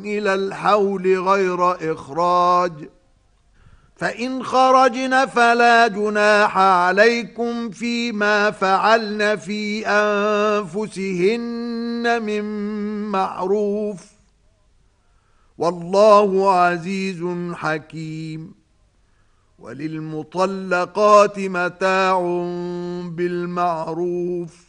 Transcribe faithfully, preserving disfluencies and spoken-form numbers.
إلى الحول غير إخراج فإن خرجن فلا جناح عليكم فيما فعلن في أنفسهن من معروف والله عزيز حكيم وللمطلقات متاع بالمعروف